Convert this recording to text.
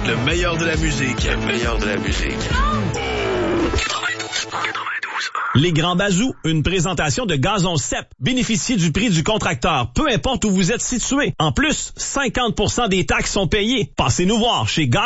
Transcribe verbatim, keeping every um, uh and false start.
Le meilleur de la musique. Le meilleur de la musique. Les Grands Bazous, une présentation de Gazon C E P. Bénéficiez du prix du contracteur, peu importe où vous êtes situé. En plus, cinquante pour cent des taxes sont payées. Passez nous voir chez Gazon.